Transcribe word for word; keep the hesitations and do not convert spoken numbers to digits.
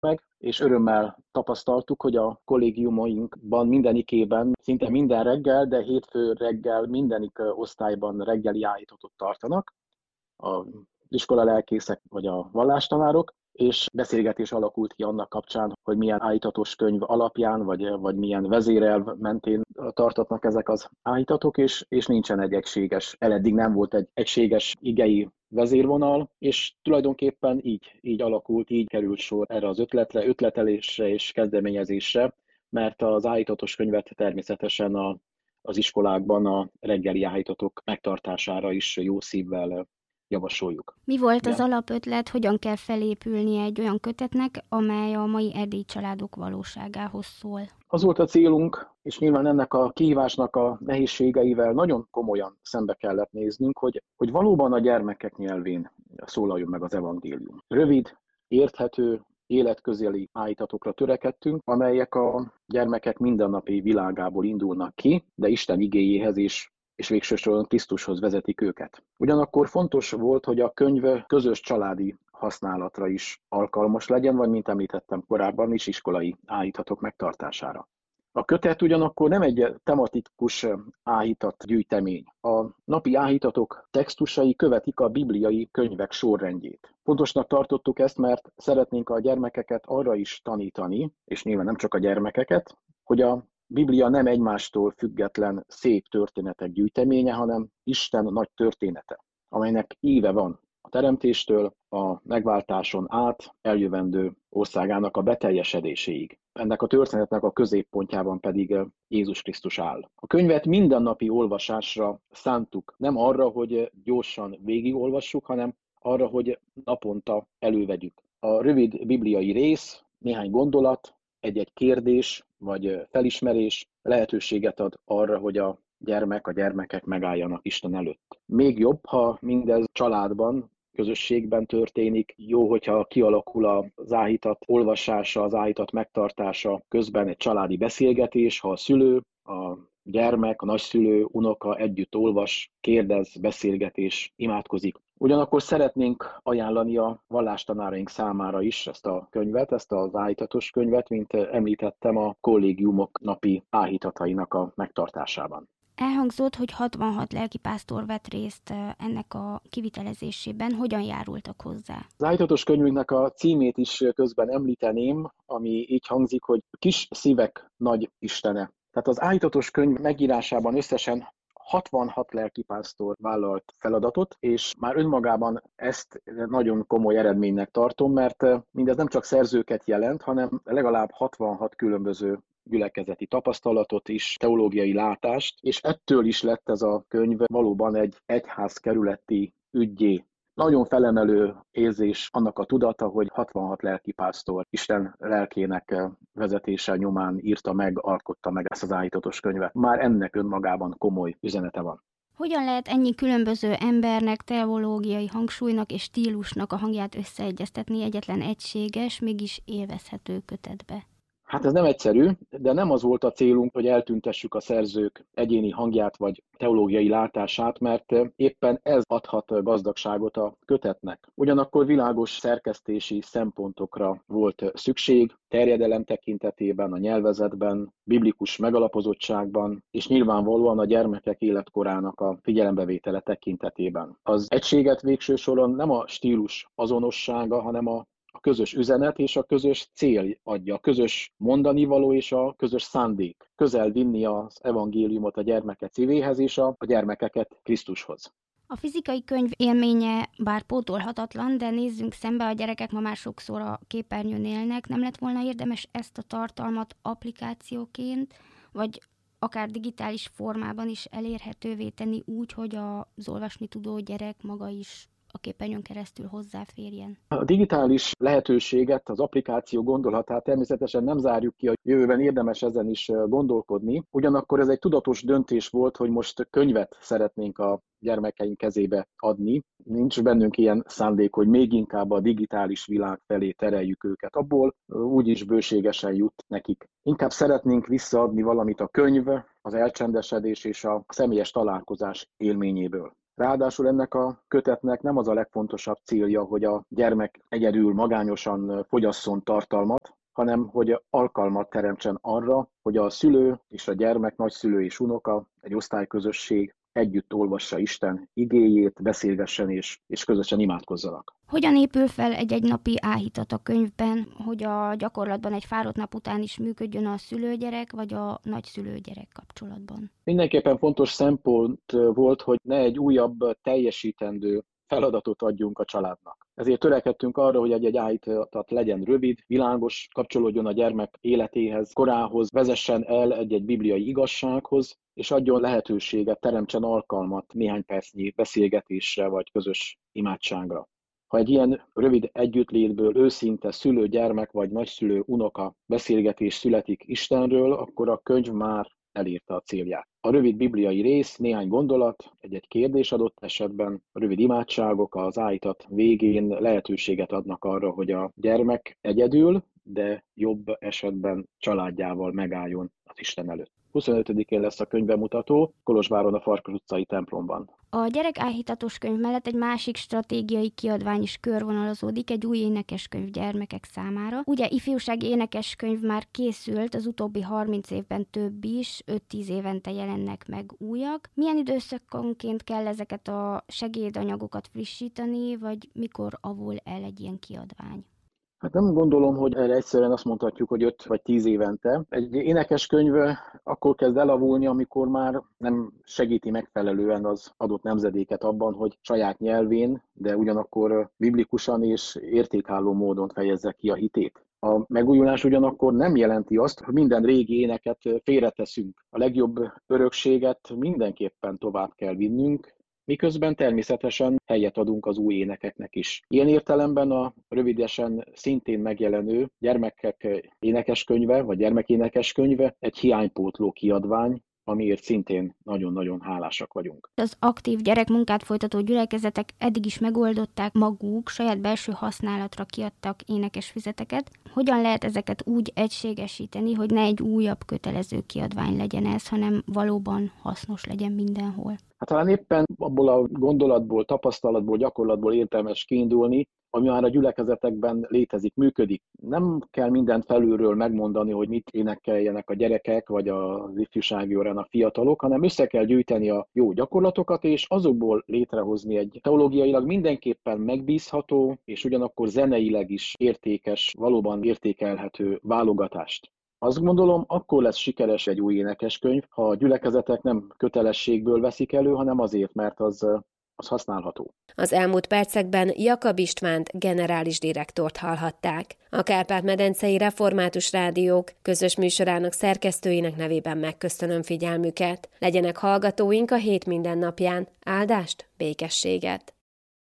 meg, és örömmel tapasztaltuk, hogy a kollégiumainkban mindenikében szinte minden reggel, de hétfő reggel mindenik osztályban reggeli állítót tartanak, az iskola lelkészek vagy a vallástanárok, és beszélgetés alakult ki annak kapcsán, hogy milyen állítatos könyv alapján, vagy, vagy milyen vezérelv mentén tartatnak ezek az állítatok, és, és nincsen egy egységes, eleddig nem volt egy egységes igei vezérvonal, és tulajdonképpen így, így alakult, így került sor erre az ötletre, ötletelésre és kezdeményezésre, mert az állítatos könyvet természetesen a, az iskolákban a reggeli állítatok megtartására is jó szívvel javasoljuk. Mi volt az Igen. alapötlet, hogyan kell felépülnie egy olyan kötetnek, amely a mai erdélyi családok valóságához szól? Az volt a célunk, és nyilván ennek a kihívásnak a nehézségeivel nagyon komolyan szembe kellett néznünk, hogy, hogy valóban a gyermekek nyelvén szólaljon meg az evangélium. Rövid, érthető, életközeli állítatokra törekedtünk, amelyek a gyermekek mindennapi világából indulnak ki, de Isten igéjéhez is és végső soron Krisztushoz vezetik őket. Ugyanakkor fontos volt, hogy a könyv közös családi használatra is alkalmas legyen, vagy mint említettem korábban is, iskolai állítatok megtartására. A kötet ugyanakkor nem egy tematikus áhítat gyűjtemény. A napi áhítatok textusai követik a bibliai könyvek sorrendjét. Fontosnak tartottuk ezt, mert szeretnénk a gyermekeket arra is tanítani, és nyilván nem csak a gyermekeket, hogy a Biblia nem egymástól független szép történetek gyűjteménye, hanem Isten nagy története, amelynek íve van a teremtéstől a megváltáson át eljövendő országának a beteljesedéséig. Ennek a történetnek a középpontjában pedig Jézus Krisztus áll. A könyvet mindennapi olvasásra szántuk, nem arra, hogy gyorsan végigolvassuk, hanem arra, hogy naponta elővegyük. A rövid bibliai rész, néhány gondolat, egy-egy kérdés vagy felismerés lehetőséget ad arra, hogy a gyermek, a gyermekek megálljanak Isten előtt. Még jobb, ha mindez családban, közösségben történik. Jó, hogyha kialakul az áhítat olvasása, az áhítat megtartása közben egy családi beszélgetés, ha a szülő, a gyermek, a nagyszülő, unoka együtt olvas, kérdez, beszélgetés, imádkozik. Ugyanakkor szeretnénk ajánlani a vallástanáraink számára is ezt a könyvet, ezt az áhítatos könyvet, mint említettem, a kollégiumok napi áhítatainak a megtartásában. Elhangzott, hogy hatvanhat lelkipásztor vett részt ennek a kivitelezésében. Hogyan járultak hozzá? Az áhítatos könyvünknek a címét is közben említeném, ami így hangzik, hogy Kis szívek nagy Istene. Tehát az áhítatos könyv megírásában összesen hatvanhat lelkipásztor vállalt feladatot, és már önmagában ezt nagyon komoly eredménynek tartom, mert mindez nem csak szerzőket jelent, hanem legalább hatvanhat különböző gyülekezeti tapasztalatot is, teológiai látást, és ettől is lett ez a könyv valóban egy egyházkerületi üggyé. Nagyon felemelő érzés annak a tudata, hogy hatvanhat lelkipásztor Isten lelkének vezetése nyomán írta meg, alkotta meg ezt az áhítatos könyvet. Már ennek önmagában komoly üzenete van. Hogyan lehet ennyi különböző embernek, teológiai hangsúlynak és stílusnak a hangját összeegyeztetni egyetlen egységes, mégis élvezhető kötetbe? Hát ez nem egyszerű, de nem az volt a célunk, hogy eltüntessük a szerzők egyéni hangját vagy teológiai látását, mert éppen ez adhat gazdagságot a kötetnek. Ugyanakkor világos szerkesztési szempontokra volt szükség, terjedelem tekintetében, a nyelvezetben, biblikus megalapozottságban, és nyilvánvalóan a gyermekek életkorának a figyelembevétele tekintetében. Az egységet végső soron nem a stílus azonossága, hanem a A közös üzenet és a közös cél adja, a közös mondanivaló és a közös szándék. Közel vinni az evangéliumot a gyermekek szívéhez és a gyermekeket Krisztushoz. A fizikai könyv élménye bár pótolhatatlan, de nézzünk szembe, a gyerekek ma már sokszor a képernyőn élnek. Nem lett volna érdemes ezt a tartalmat applikációként, vagy akár digitális formában is elérhetővé tenni úgy, hogy az olvasni tudó gyerek maga is a képernyőn keresztül hozzáférjen? A digitális lehetőséget, az applikáció gondolatát természetesen nem zárjuk ki, a jövőben érdemes ezen is gondolkodni. Ugyanakkor ez egy tudatos döntés volt, hogy most könyvet szeretnénk a gyermekeink kezébe adni. Nincs bennünk ilyen szándék, hogy még inkább a digitális világ felé tereljük őket. Abból úgyis bőségesen jut nekik. Inkább szeretnénk visszaadni valamit a könyv, az elcsendesedés és a személyes találkozás élményéből. Ráadásul ennek a kötetnek nem az a legfontosabb célja, hogy a gyermek egyedül magányosan fogyasszon tartalmat, hanem hogy alkalmat teremtsen arra, hogy a szülő és a gyermek, nagyszülő és unoka, egy osztályközösség együtt olvassa Isten igéjét, beszélgessen és, és közösen imádkozzanak. Hogyan épül fel egy-egy napi áhítat a könyvben, hogy a gyakorlatban egy fáradt nap után is működjön a szülőgyerek vagy a nagyszülőgyerek kapcsolatban? Mindenképpen fontos szempont volt, hogy ne egy újabb teljesítendő feladatot adjunk a családnak. Ezért törekedtünk arra, hogy egy-egy áhítat legyen rövid, világos, kapcsolódjon a gyermek életéhez, korához, vezessen el egy-egy bibliai igazsághoz, és adjon lehetőséget, teremtsen alkalmat néhány percnyi beszélgetésre vagy közös imádságra. Ha egy ilyen rövid együttlétből őszinte szülő-gyermek vagy nagyszülő-unoka beszélgetés születik Istenről, akkor a könyv már elérte a célját. A rövid bibliai rész, néhány gondolat, egy-egy kérdés adott esetben, a rövid imádságok az áhítat végén lehetőséget adnak arra, hogy a gyermek egyedül, de jobb esetben családjával megálljon az Isten előtt. huszonötödikén lesz a könyvbemutató Kolozsváron a Farkas utcai templomban. A gyerekáhítatos könyv mellett egy másik stratégiai kiadvány is körvonalazódik, egy új énekeskönyv gyermekek számára. Ugye ifjúsági énekeskönyv már készült, az utóbbi harminc évben több is, öt-tíz évente jelennek meg újak. Milyen időszakonként kell ezeket a segédanyagokat frissíteni, vagy mikor avul el egy ilyen kiadvány? Hát nem gondolom, hogy erre egyszerűen azt mondhatjuk, hogy öt vagy tíz évente. Egy énekeskönyv akkor kezd elavulni, amikor már nem segíti megfelelően az adott nemzedéket abban, hogy saját nyelvén, de ugyanakkor biblikusan és értékálló módon fejezze ki a hitét. A megújulás ugyanakkor nem jelenti azt, hogy minden régi éneket félreteszünk. A legjobb örökséget mindenképpen tovább kell vinnünk, miközben természetesen helyet adunk az új énekeknek is. Ilyen értelemben a rövidesen szintén megjelenő gyermekek énekeskönyve, vagy gyermekénekeskönyve egy hiánypótló kiadvány, amiért szintén nagyon-nagyon hálásak vagyunk. Az aktív gyerekmunkát folytató gyülekezetek eddig is megoldották maguk, saját belső használatra kiadtak énekesfüzeteket. Hogyan lehet ezeket úgy egységesíteni, hogy ne egy újabb kötelező kiadvány legyen ez, hanem valóban hasznos legyen mindenhol? Hát talán éppen abból a gondolatból, tapasztalatból, gyakorlatból érdemes kiindulni, ami már a gyülekezetekben létezik, működik. Nem kell mindent felülről megmondani, hogy mit énekeljenek a gyerekek, vagy az ifjúsági órán a fiatalok, hanem össze kell gyűjteni a jó gyakorlatokat, és azokból létrehozni egy teológiailag mindenképpen megbízható, és ugyanakkor zeneileg is értékes, valóban értékelhető válogatást. Azt gondolom, akkor lesz sikeres egy új énekeskönyv, ha a gyülekezetek nem kötelességből veszik elő, hanem azért, mert az, az használható. Az elmúlt percekben Jakab Istvánt, generális direktort hallhatták. A Kárpát-medencei Református Rádiók közös műsorának szerkesztőinek nevében megköszönöm figyelmüket. Legyenek hallgatóink a hét mindennapján. Áldást, békességet!